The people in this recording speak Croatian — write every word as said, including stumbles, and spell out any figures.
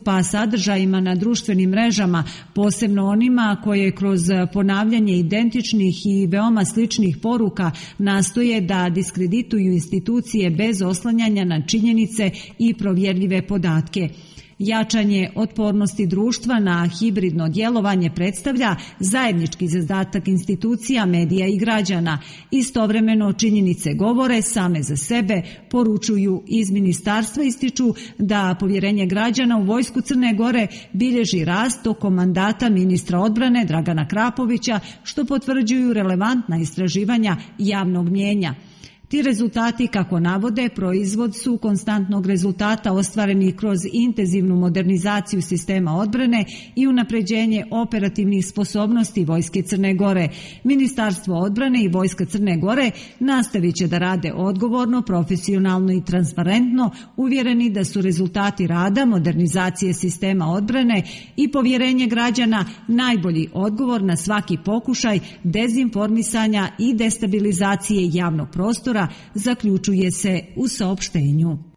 pristupa sadržajima na društvenim mrežama, posebno onima koje kroz ponavljanje identičnih i veoma sličnih poruka nastoje da diskredituju institucije bez oslanjanja na činjenice i provjerljive podatke. Jačanje otpornosti društva na hibridno djelovanje predstavlja zajednički zadatak institucija, medija i građana. Istovremeno činjenice govore same za sebe, poručuju iz ministarstva, ističu da povjerenje građana u vojsku Crne Gore bilježi rast tokom mandata ministra odbrane Dragana Krapovića, što potvrđuju relevantna istraživanja javnog mnijenja. Ti rezultati, kako navode, proizvod su konstantnog rezultata ostvarenih kroz intenzivnu modernizaciju sistema odbrane i unapređenje operativnih sposobnosti Vojske Crne Gore. Ministarstvo odbrane i Vojska Crne Gore nastavit će da rade odgovorno, profesionalno i transparentno, uvjereni da su rezultati rada, modernizacije sistema odbrane i povjerenje građana najbolji odgovor na svaki pokušaj dezinformisanja i destabilizacije javnog prostora, zaključuje se u saopštenju.